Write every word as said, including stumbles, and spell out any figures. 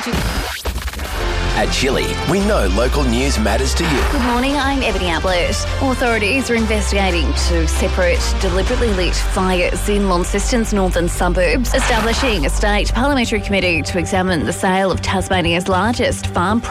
told you. At Chili, we know local news matters to you. Good morning, I'm Ebony Ablett. Authorities are investigating two separate, deliberately lit fires in Launceston's northern suburbs, establishing a state parliamentary committee to examine the sale of Tasmania's largest farm